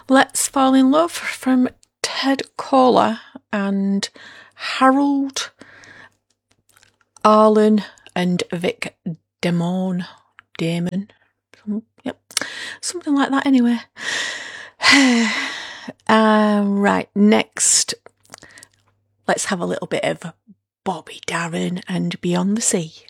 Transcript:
Let's Fall in Love from Ted Koehler and Harold Arlen and Vic Damon. Yep, something like that anyway. Right, next, let's have a little bit of Bobby Darin and Beyond the Sea.